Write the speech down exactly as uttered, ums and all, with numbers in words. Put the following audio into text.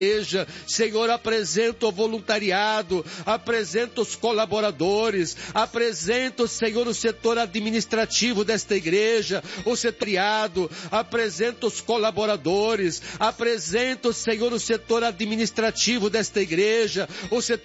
igreja. Senhor, apresenta o voluntariado, apresenta os colaboradores, apresenta, Senhor, o setor administrativo desta igreja, o setoriado, apresenta os colaboradores, apresenta, Senhor, o setor administrativo desta igreja, o setor